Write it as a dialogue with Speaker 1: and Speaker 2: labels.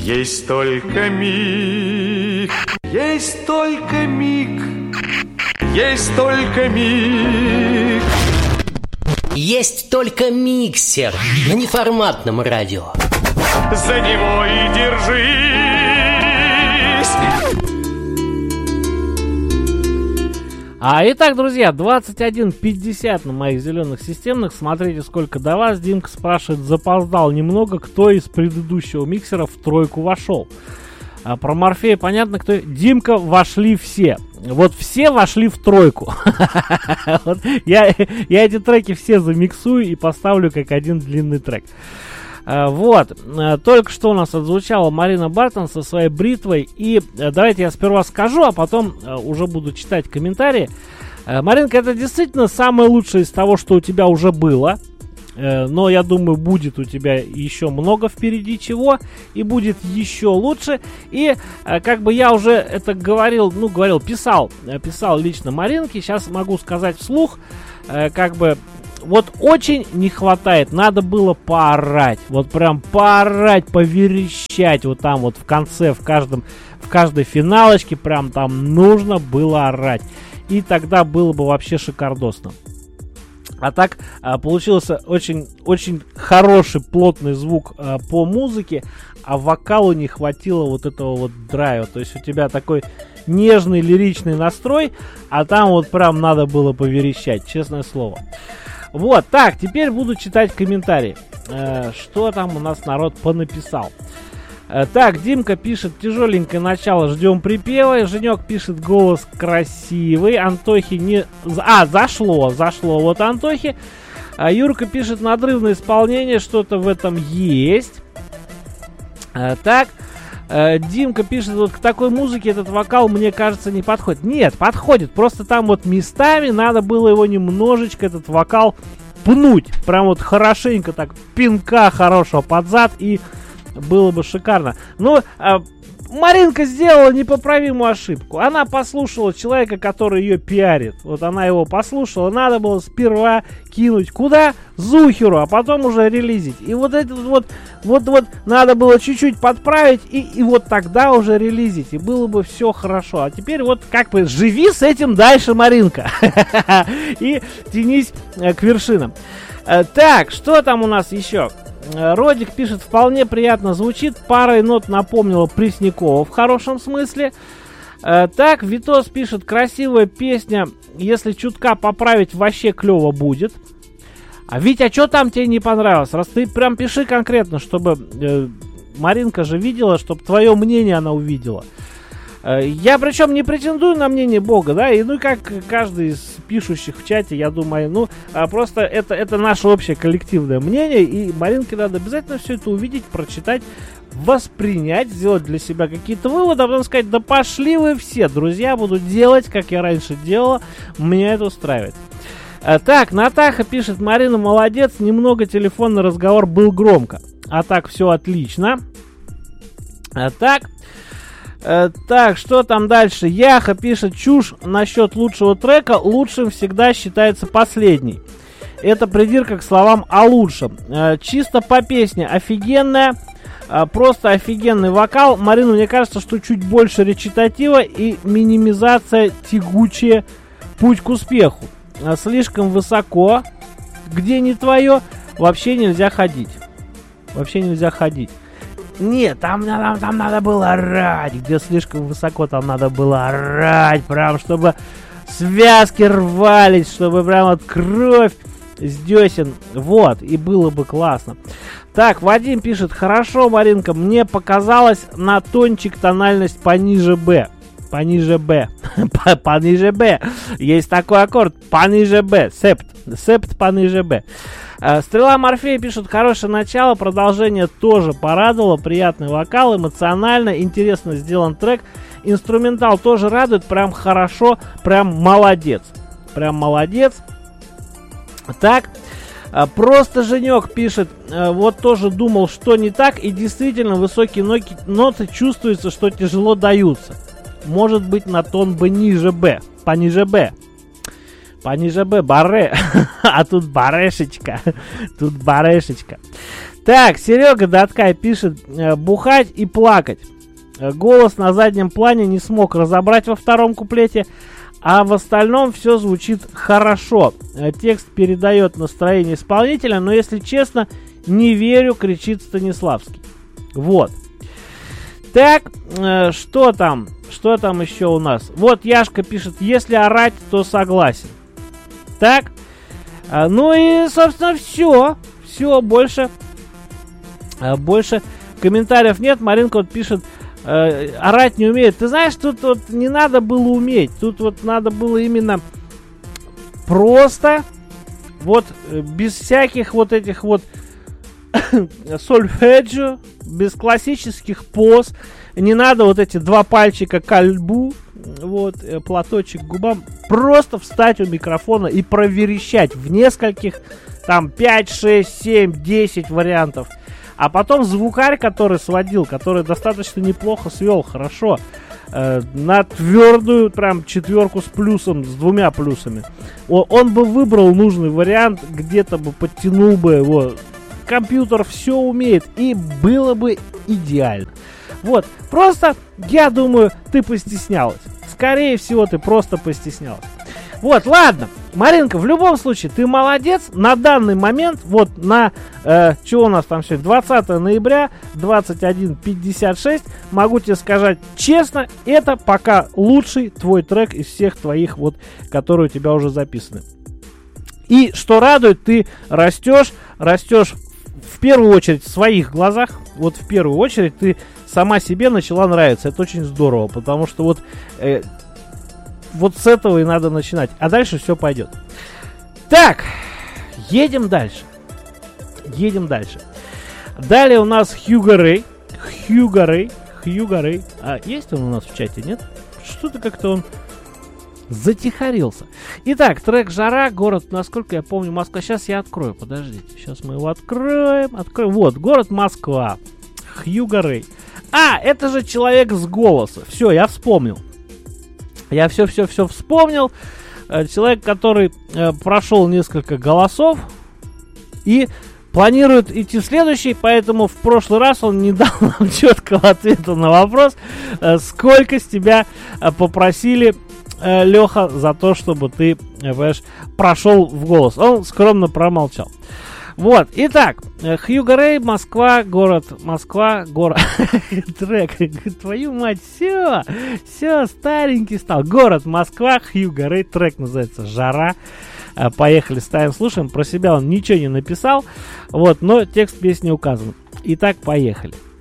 Speaker 1: Есть только миг, есть только миг, есть только миг.
Speaker 2: Есть только миксер на неформатном радио.
Speaker 1: За него и держись.
Speaker 3: Итак, друзья, 21:50 на моих зеленых системных. Смотрите, сколько до вас. Димка спрашивает, запоздал немного, кто из предыдущего миксера в тройку вошел. Про Морфея понятно, кто. Димка, вошли все. Вот все вошли в тройку. Вот я эти треки все замиксую и поставлю как один длинный трек. Вот, только что у нас отзвучала Марина Бартон со своей бритвой. И давайте я сперва скажу, а потом уже буду читать комментарии. Маринка, это действительно самое лучшее из того, что у тебя уже было. Но я думаю, будет у тебя еще много впереди чего. И будет еще лучше. И как бы я уже это писал лично Маринке. Сейчас могу сказать вслух, как бы... Вот очень не хватает, надо было поорать, вот прям поорать, поверещать, вот там вот в конце, в каждой финалочке прям там нужно было орать, и тогда было бы вообще шикардосно. А так получился очень, очень хороший плотный звук по музыке, а вокалу не хватило вот этого вот драйва, то есть у тебя такой нежный лиричный настрой, а там вот прям надо было поверещать, честное слово. Вот, так, теперь буду читать комментарии. Что там у нас народ понаписал. Так, Димка пишет, тяжеленькое начало, ждем припева. Женек пишет, голос красивый. Антохи не... зашло вот Антохи. Юрка пишет, надрывное исполнение, что-то в этом есть. Так, Димка пишет, вот к такой музыке этот вокал, мне кажется, не подходит. Нет, подходит, просто там вот местами надо было его немножечко, этот вокал, пнуть. Прям вот хорошенько так, пинка хорошего под зад, и было бы шикарно. Но Маринка сделала непоправимую ошибку. Она послушала человека, который ее пиарит. Вот она его послушала. Надо было сперва кинуть куда? Зухеру, а потом уже релизить. И вот это вот надо было чуть-чуть подправить, и вот тогда уже релизить. И было бы все хорошо. А теперь вот как бы живи с этим дальше, Маринка. И тянись к вершинам. Так, что там у нас еще? Родик пишет, вполне приятно звучит, парой нот напомнила Преснякова в хорошем смысле. Так, Витос пишет, красивая песня, если чутка поправить, вообще клево будет. А Витя, что там тебе не понравилось? Раз ты прям пиши конкретно, чтобы Маринка же видела, чтобы твое мнение она увидела. Я причем не претендую на мнение Бога, да, и как каждый из пишущих в чате, я думаю, просто это наше общее коллективное мнение, и Маринке надо обязательно все это увидеть, прочитать, воспринять, сделать для себя какие-то выводы, а потом сказать, да пошли вы все, друзья, буду делать, как я раньше делала, меня это устраивает. Так, Натаха пишет, Марина молодец, немного телефонный разговор был громко, а так все отлично. Так, что там дальше? Яха пишет, чушь насчет лучшего трека. Лучшим всегда считается последний. Это придирка к словам о лучшем. Чисто по песне офигенная. Просто офигенный вокал. Марина, мне кажется, что чуть больше речитатива и минимизация тягучая. Путь к успеху. Слишком высоко. Где не твое, вообще нельзя ходить. Нет, там надо было орать. Где слишком высоко, там надо было орать. Прям, чтобы связки рвались, чтобы прям вот кровь с десен. Вот, и было бы классно. Так, Вадим пишет, хорошо, Маринка, мне показалось на тончик тональность пониже Б. Пониже Б. Есть такой аккорд. Пониже Б. Септ пониже Б. Стрела Морфея пишет, хорошее начало, продолжение тоже порадовало, приятный вокал, эмоционально, интересно сделан трек, инструментал тоже радует, прям хорошо, прям молодец. Так, просто Женек пишет, вот тоже думал, что не так, и действительно высокие ноты чувствуется, что тяжело даются. Может быть на тон бы ниже Б, пониже Б. Пониже Б, баре. А тут барешечка. Так, Серега Даткай пишет: бухать и плакать. Голос на заднем плане не смог разобрать во втором куплете, а в остальном все звучит хорошо. Текст передает настроение исполнителя, но, если честно, не верю, кричит Станиславский. Вот. Так, что там? Что там еще у нас? Вот Яшка пишет: если орать, то согласен. Так. Ну и, собственно, все. Все, больше комментариев нет. Маринка вот пишет: орать не умеет. Ты знаешь, тут вот не надо было уметь. Тут вот надо было именно просто, вот без всяких вот этих вот сольфеджио, без классических поз. Не надо вот эти два пальчика к лбу, вот, платочек к губам. Просто встать у микрофона и проверещать в нескольких, там, 5, 6, 7, 10 вариантов. А потом звукарь, который сводил, который достаточно неплохо свел, хорошо, на твердую прям 4 с плюсом, с 2 плюсами. Он бы выбрал нужный вариант, где-то бы подтянул бы его. Компьютер все умеет, и было бы идеально. Вот, просто, я думаю, ты постеснялась. Скорее всего, ты просто постеснялась. Вот, ладно, Маринка, в любом случае, ты молодец. На данный момент, вот на, что у нас там сегодня, 20 ноября, 21:56, могу тебе сказать честно, это пока лучший твой трек из всех твоих, вот, которые у тебя уже записаны. И, что радует, ты растешь в первую очередь в своих глазах. Вот в первую очередь ты сама себе начала нравиться. Это очень здорово, потому что вот... Вот с этого и надо начинать. А дальше все пойдет. Так, едем дальше. Далее у нас Хьюго Рэй. А есть он у нас в чате, нет? Что-то как-то он затихарился. Итак, трек «Жара», город, насколько я помню, Москва. Сейчас я открою, подождите. Сейчас мы его откроем. Вот, город Москва. Хьюго Рэй. А, это же человек с голоса. Все, я вспомнил. Я все вспомнил. Человек, который прошел несколько голосов и планирует идти в следующий, поэтому в прошлый раз он не дал нам четкого ответа на вопрос, сколько с тебя попросили, Леха, за то, чтобы ты, понимаешь, прошел в голос. Он скромно промолчал. Вот, итак, Хьюго Рэй, Москва, город, трек, твою мать, все, старенький стал, город Москва, Хьюго Рэй, трек называется «Жара», поехали, ставим, слушаем, про себя он ничего не написал, вот, но текст песни указан. Итак, поехали.